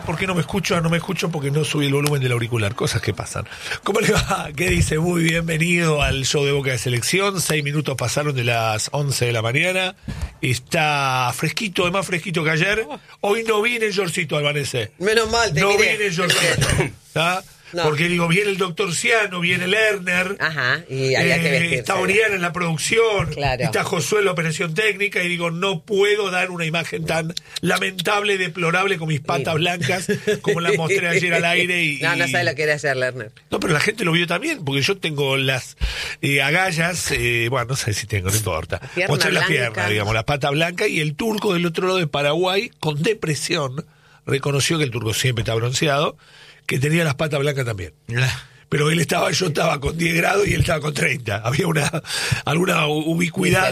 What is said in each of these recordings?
¿por qué no me escucho? No me escucho porque no subí el volumen del auricular. Cosas que pasan. ¿Cómo le va? ¿Qué dice? Muy bienvenido al show de Boca de Selección. 6 minutos pasaron de las 11 de la mañana. Está fresquito, es más fresquito que ayer. Hoy no viene Jorcito Albanese. Menos mal, te No miré. viene Jorcito. ¿Está? No. Porque digo, viene el doctor Ciano, viene Lerner. Ajá, y había que vestirse. Está Oriana en la producción. Claro. Está Josué en la operación técnica. Y digo, no puedo dar una imagen tan lamentable, deplorable con mis patas blancas como la mostré ayer al aire. No sabe lo que era ayer, Lerner. No, pero la gente lo vio también, porque yo tengo las agallas, bueno, no sé si tengo, no importa. Pierna Mostré las blanca. piernas, digamos, la pata blanca, y el turco del otro lado de Paraguay, con depresión, reconoció que el turco siempre está bronceado, que tenía las patas blancas también. Pero yo estaba con 10 grados y él estaba con 30. Había alguna ubicuidad,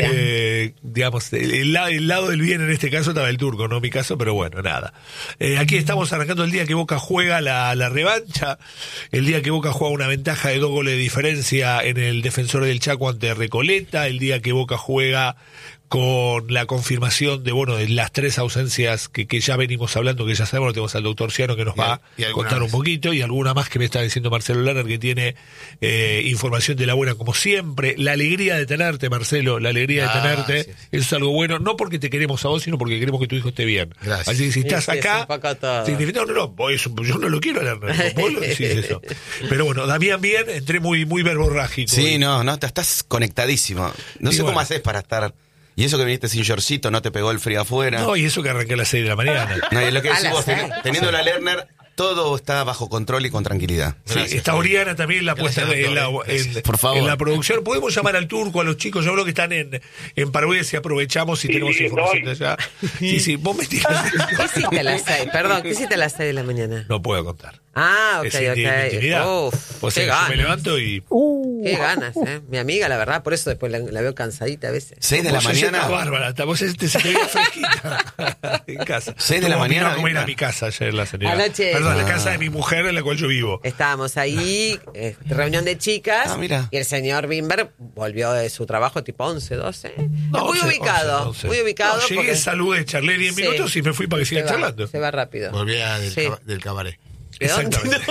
digamos, el lado del bien en este caso estaba el turco, no mi caso, pero bueno, nada. Aquí estamos arrancando el día que Boca juega la revancha, el día que Boca juega una ventaja de 2 goles de diferencia en el Defensor del Chaco ante Recoleta, el día que Boca juega con la confirmación de las 3 ausencias que ya venimos hablando, que ya sabemos, tenemos al doctor Ciano que nos va a contar un poquito, y alguna más que me está diciendo Marcelo Lerner, que tiene información de la buena como siempre. La alegría de tenerte, Marcelo, la alegría de tenerte, eso es algo bueno, no porque te queremos a vos, sino porque queremos que tu hijo esté bien. Gracias. Así que si estás acá, significa, yo no lo quiero, Lerner, vos lo decís eso. Pero bueno, Damián bien, entré muy verborrágico. Sí, no, te estás conectadísimo. No sé cómo haces para estar... Y eso que viniste sin shortcito, no te pegó el frío afuera. No, y eso que arranqué a las 6 de la mañana. No, y es lo que decís vos, teniendo la Lerner, todo está bajo control y con tranquilidad. Sí, está Oriana también la puesta por favor. En la producción. Podemos llamar al turco, a los chicos, yo creo que están en Paraguay, si aprovechamos y tenemos información de allá. Sí, vos me tirás. ¿Qué hiciste a las 6? Perdón, ¿qué hiciste a las 6 de la mañana? No puedo contar. Ah, ok. O sea, yo me levanto y... Qué ganas, mi amiga, la verdad, por eso después la veo cansadita a veces. 6 de la mañana. Bárbara, vos se te veía fresquita en casa. 6 de la mañana. Vino a comer a mi casa ayer la señora. Anoche. Perdón, la casa de mi mujer en la cual yo vivo. Estábamos ahí, reunión de chicas, mira. y el señor Bimber volvió de su trabajo tipo 11, 12. No, muy 11, ubicado, 11. muy ubicado. No, llegué, saludé, charlé 10 minutos y me fui para que sigan charlando. Se va rápido. Volví del cabaret. Exactamente.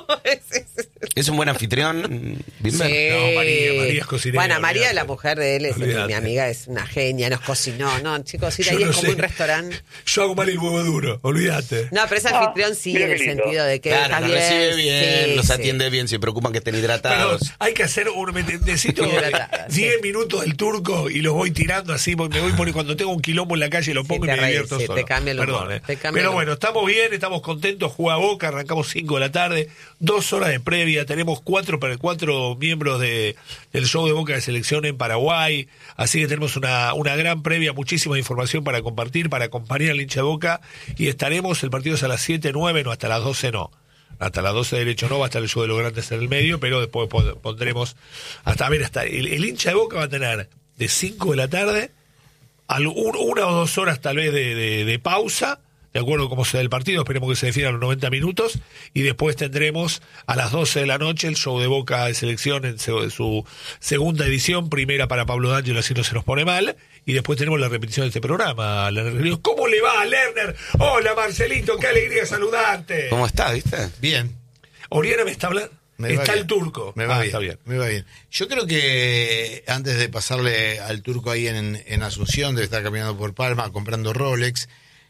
¿Es un buen anfitrión, Bimber? Sí. No, María es cocinera. Bueno, María, la mujer de él, Olvídate. mi amiga, es una genia, nos cocinó. No, chicos, ir Yo ahí no es como sé. un restaurante. Yo hago mal el huevo duro, olvídate. No, pero es anfitrión sí, en el sentido de que Claro, está los bien. recibe bien, sí, los sí. atiende bien, se preocupan que estén Pero hidratados. hay que hacer necesito 10 minutos del turco y los voy tirando así, me voy poniendo, cuando tengo un quilombo en la calle lo pongo y te me reís, divierto sí, solo. te cambia el humor, Perdón, te cambia el Pero humor. bueno, estamos bien, estamos contentos, juega Boca, arrancamos 5 de la tarde, 2 horas de previa, tenemos 4 miembros del show de Boca de Selección en Paraguay, así que tenemos una gran previa, muchísima información para compartir, para acompañar al hincha de Boca, y estaremos, el partido es a las 7, 9, no, hasta las 12 no. Hasta las 12 derecho no, va a estar el show de los grandes en el medio, pero después pondremos hasta el hincha de Boca va a tener de 5 de la tarde a 1 o 2 horas tal vez de pausa, de acuerdo a cómo se da el partido, esperemos que se definan los 90 minutos, y después tendremos a las 12 de la noche el show de Boca de Selección en su segunda edición, primera para Pablo D'Angelo, así no se nos pone mal, y después tenemos la repetición de este programa. Lerner, ¿cómo le va, Lerner? Hola, Marcelito, qué alegría saludarte. ¿Cómo está, viste? Bien. Oriana me está hablando. Está el turco. Me va bien. Está bien. Me va bien. Yo creo que antes de pasarle al turco ahí en Asunción, debe estar caminando por Palma comprando Rolex.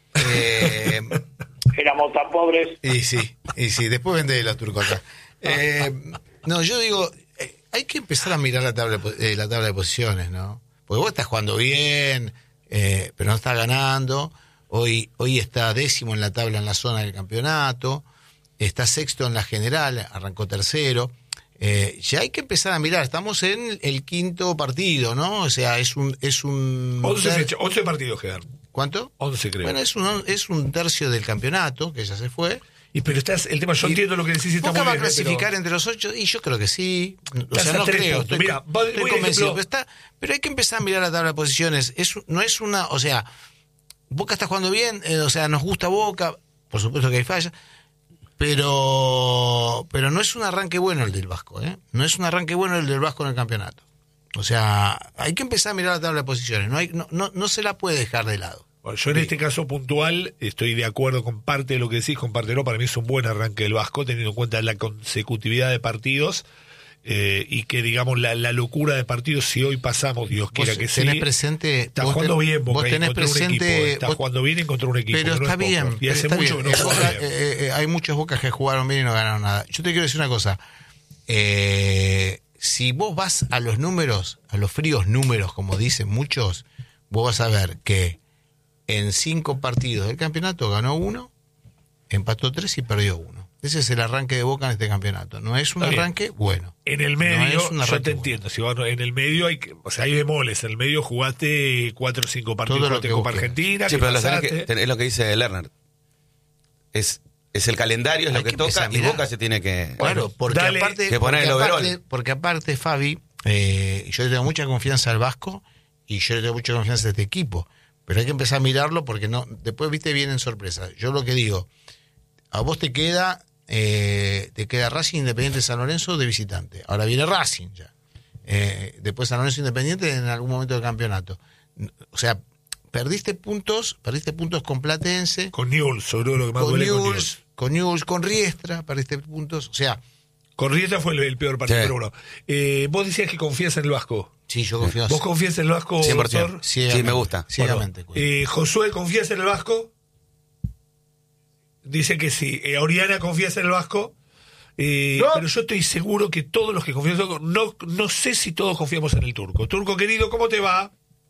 Éramos tan pobres. Y sí, después vende los turcos acá. No, yo digo, hay que empezar a mirar la tabla de posiciones, ¿no? Porque vos estás jugando bien, pero no estás ganando. Hoy está 10º en la tabla en la zona del campeonato. Está 6º en la general, arrancó 3º. Ya hay que empezar a mirar, estamos en el 5º partido, ¿no? O sea, es un 11 partidos quedan. ¿Cuánto? 11 creo. Bueno, es un tercio del campeonato, que ya se fue. Pero el tema, yo entiendo lo que decís, está muy Boca va a bien, clasificar pero... entre los 8, y yo creo que sí. O Estás sea, a no 3 creo, puntos. estoy, Mira, estoy convencido. Pero hay que empezar a mirar la tabla de posiciones. No es una, o sea, Boca está jugando bien, o sea, nos gusta Boca, por supuesto que hay fallas, pero no es un arranque bueno el del Vasco, ¿eh? No es un arranque bueno el del Vasco en el campeonato. O sea, hay que empezar a mirar la tabla de posiciones, no se la puede dejar de lado. Bueno, yo en este caso puntual estoy de acuerdo con parte de lo que decís, con parte no. Para mí es un buen arranque del Vasco, teniendo en cuenta la consecutividad de partidos y que, digamos, la locura de partidos, si hoy pasamos, Dios quiera que sí. Tenés presente... Está jugando bien Boca, vos tenés contra un equipo. Está jugando bien y contra un equipo. Pero está bien. Y hace mucho que no juega bien. Hay muchos Bocas que jugaron bien y no ganaron nada. Yo te quiero decir una cosa. Si vos vas a los números, a los fríos números, como dicen muchos, vos vas a ver que en 5 partidos del campeonato ganó 1, empató 3 y perdió 1. Ese es el arranque de Boca en este campeonato. No es un arranque bueno. En el medio, yo te entiendo. Si bueno, en el medio hay bemoles. En el medio jugaste 4 o 5 partidos. Todo lo que Copa Argentina. Sí, pero es lo que dice Lerner. Es el calendario, es lo que toca, y Boca se tiene que, porque aparte, aparte, Fabi, yo le tengo mucha confianza al Vasco y yo le tengo mucha confianza a este equipo. Pero hay que empezar a mirarlo porque no, después, viste, vienen sorpresas. Yo lo que digo, a vos te queda Racing Independiente de San Lorenzo de visitante. Ahora viene Racing ya. Después San Lorenzo Independiente en algún momento del campeonato. O sea, perdiste puntos con Platense. Con Newell's, sobre todo lo que más duele con Newell's, con Riestra, perdiste puntos. O sea, con Riestra fue el peor partido, pero bueno. Vos decías que confías en el Vasco. Sí, yo confío. ¿Vos confías en el Vasco, 100%. doctor? Sí, me gusta. Ciegamente. Josué, ¿confías en el Vasco? Dice que sí. Oriana, ¿confías en el Vasco? Pero yo estoy seguro que todos los que confían en el Vasco, no sé si todos confiamos en el Turco. Turco, querido, ¿cómo te va?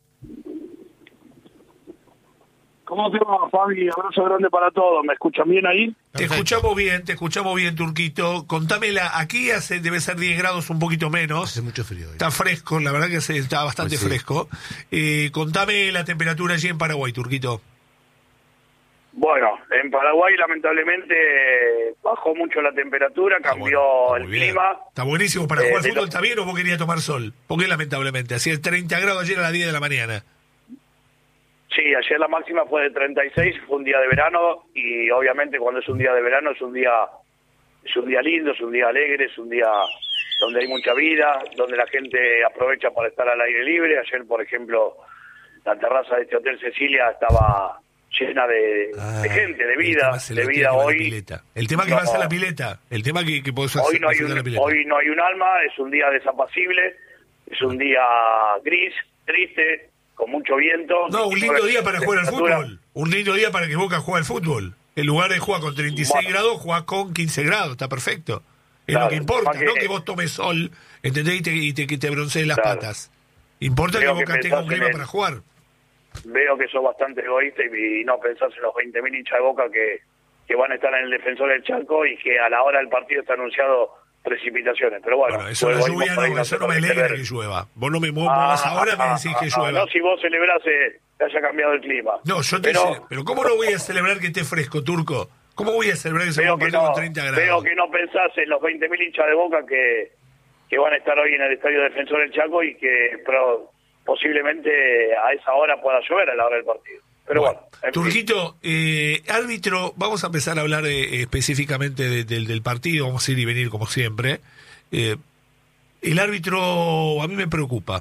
¿Cómo te va, Fabi? Abrazo grande para todos. ¿Me escuchan bien ahí? Te escuchamos bien, Turquito. Contámela, aquí debe ser 10 grados, un poquito menos. Hace mucho frío. Está fresco, la verdad que está bastante fresco. Contame la temperatura allí en Paraguay, Turquito. Bueno, en Paraguay lamentablemente bajó mucho la temperatura, cambió el clima. Está buenísimo para jugar fútbol, ¿está bien o vos querías tomar sol? ¿Por qué lamentablemente? Hacía 30 grados ayer a las 10 de la mañana. Sí, ayer la máxima fue de 36, fue un día de verano y obviamente cuando es un día de verano es un día lindo, es un día alegre, es un día donde hay mucha vida, donde la gente aprovecha para estar al aire libre. Ayer, por ejemplo, la terraza de este Hotel Cecilia estaba llena de gente, de vida hoy. El tema que vas a la pileta, el tema que podés hacer. Hoy no hay un alma, es un día desapacible, es un día gris, triste, con mucho viento. No, un lindo día para jugar al fútbol. Un lindo día para que Boca juegue al fútbol. En lugar de jugar con 36 grados, juega con 15 grados, está perfecto. Es lo que importa, no que vos tomes sol, ¿entendés? Y te broncees las patas. Importa que Boca tenga un clima para jugar. Veo que sos bastante egoísta y no pensás en los 20.000 hinchas de Boca que van a estar en el Defensor del Chaco y que a la hora del partido está anunciado precipitaciones. Pero bueno, eso la lluvia eso no me alegra que llueva. Vos no me muevas ahora me decís que llueva. No, si vos celebrás que haya cambiado el clima. No, yo te pero ¿cómo no voy a celebrar que esté fresco, Turco? ¿Cómo voy a celebrar que se va a partido con 30 grados? Veo que no pensás en los 20.000 hinchas de Boca que van a estar hoy en el Estadio Defensor del Chaco y que posiblemente a esa hora pueda llover a la hora del partido. Pero bueno Turquito, árbitro, vamos a empezar a hablar específicamente del partido, vamos a ir y venir como siempre. El árbitro a mí me preocupa.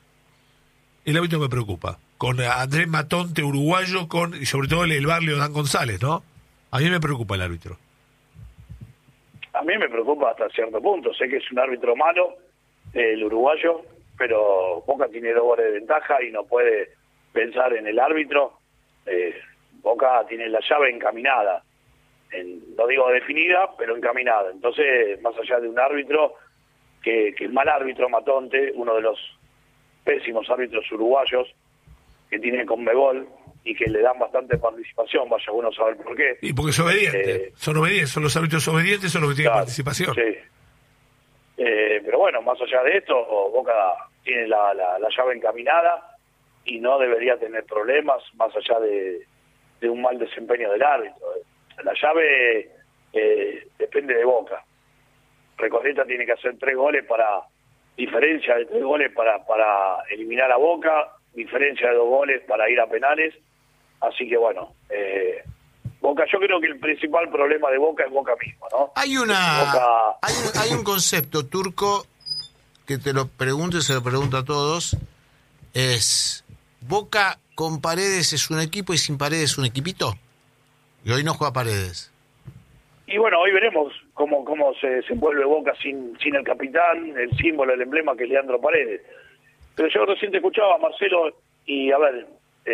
Con Andrés Matonte, uruguayo, y sobre todo el barrio Dan González, ¿no? A mí me preocupa el árbitro. A mí me preocupa hasta cierto punto. Sé que es un árbitro malo, el uruguayo, pero Boca tiene 2 goles de ventaja y no puede pensar en el árbitro. Boca tiene la llave encaminada, no digo definida, pero encaminada. Entonces, más allá de un árbitro, que es mal árbitro, Matonte, uno de los pésimos árbitros uruguayos que tiene Conmebol y que le dan bastante participación, vaya uno a saber por qué. Y porque son obedientes, son los árbitros obedientes, son los que tienen participación. Sí. Pero bueno, más allá de esto, Boca tiene la llave encaminada y no debería tener problemas más allá de un mal desempeño del árbitro. La llave depende de Boca. Recoleta tiene que hacer 3 goles diferencia de 3 goles para eliminar a Boca, diferencia de 2 goles para ir a penales. Así que bueno, Boca, yo creo que el principal problema de Boca es Boca mismo, ¿no? Hay un concepto, Turco, que te lo pregunto y se lo pregunto a todos, es ¿Boca con Paredes es un equipo y sin Paredes es un equipito? Y hoy no juega Paredes. Y bueno, hoy veremos cómo se envuelve Boca sin el capitán, el símbolo, el emblema que es Leandro Paredes. Pero yo recién te escuchaba, Marcelo, y a ver,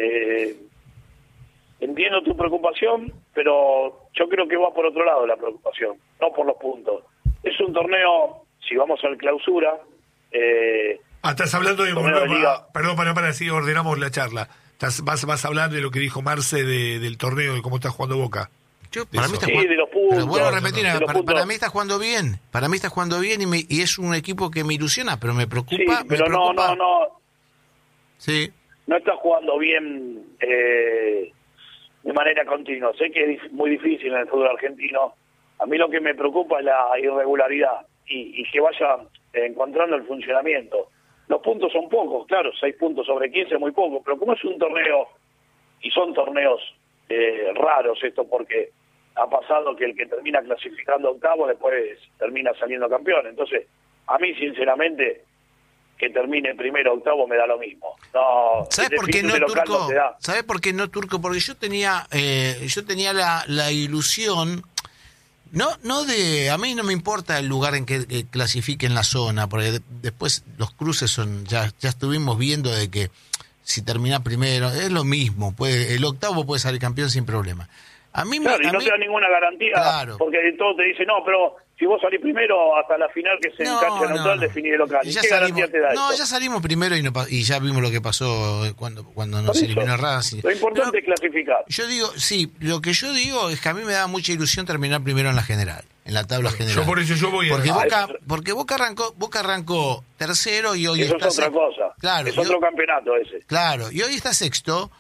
entiendo tu preocupación, pero yo creo que va por otro lado la preocupación, no por los puntos. Es un torneo, si vamos al clausura... estás hablando de... Liga. Perdón, para así ordenamos la charla. Vas a hablar de lo que dijo Marce del torneo, de cómo está jugando Boca. Para mí está sí, jugando, de los puntos. pero vuelvo a repetir, para mí está jugando bien. Para mí está jugando bien y es un equipo que me ilusiona, pero me preocupa. Sí, pero no. Sí. No está jugando bien de manera continua. Sé que es muy difícil en el fútbol argentino. A mí lo que me preocupa es la irregularidad y que vaya encontrando el funcionamiento. Los puntos son pocos, claro, 6 puntos sobre 15 es muy poco, pero como es un torneo, y son torneos raros esto, porque ha pasado que el que termina clasificando octavo después termina saliendo campeón. Entonces, a mí sinceramente, que termine primero octavo me da lo mismo. No, ¿sabes por qué no, Turco? ¿Sabes por qué no, Turco? Porque yo tenía la ilusión, no de, a mí no me importa el lugar en que clasifique en la zona, porque después los cruces son, ya estuvimos viendo de que si termina primero, es lo mismo, el octavo puede salir campeón sin problema. A mí claro, y no te da ninguna garantía, claro, porque todos te dicen, no, pero si vos salís primero hasta la final que se engancha neutral, definir el local. ¿Y qué garantía te da eso? Ya salimos primero y ya vimos lo que pasó cuando nos eliminó Racing. Lo importante es clasificar. Yo digo, sí, lo que yo digo es que a mí me da mucha ilusión terminar primero en la general, en la tabla general. Yo voy porque Boca arrancó tercero y hoy eso está es otra cosa. Claro, es otro campeonato ese. Claro, y hoy está sexto.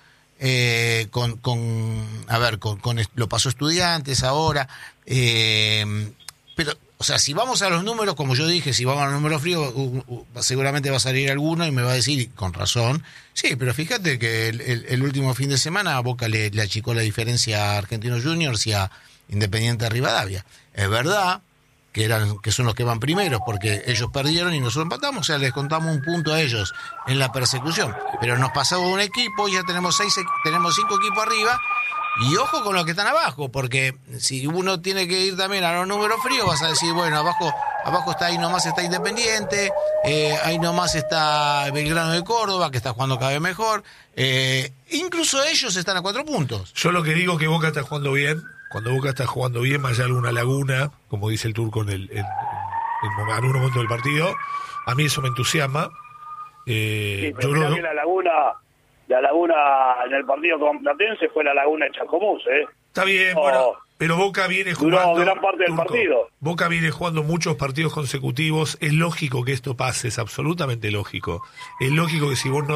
Lo pasó Estudiantes ahora, pero, o sea, si vamos a los números, como yo dije, si vamos a los números fríos, seguramente va a salir alguno y me va a decir, con razón, sí, pero fíjate que el último fin de semana a Boca le achicó la diferencia a Argentinos Juniors y a Independiente Rivadavia. Es verdad que son los que van primeros, porque ellos perdieron y nosotros empatamos, o sea, les contamos un punto a ellos en la persecución, pero nos pasaba un equipo, ya tenemos 5 equipos arriba, y ojo con los que están abajo, porque si uno tiene que ir también a los números fríos, vas a decir, bueno, abajo está, ahí nomás está Independiente, ahí nomás está Belgrano de Córdoba, que está jugando cada vez mejor, incluso ellos están a 4 puntos. Yo lo que digo es que Boca está jugando bien. Cuando Boca está jugando bien, más allá de alguna laguna, como dice el Turco en algún momento del partido, a mí eso me entusiasma. Sí, pero yo creo que la laguna en el partido con Platense fue la laguna de Chascomús, Está bien, bueno, pero Boca viene jugando... Duró gran parte del partido. Boca viene jugando muchos partidos consecutivos. Es lógico que esto pase, es absolutamente lógico. Es lógico que si vos no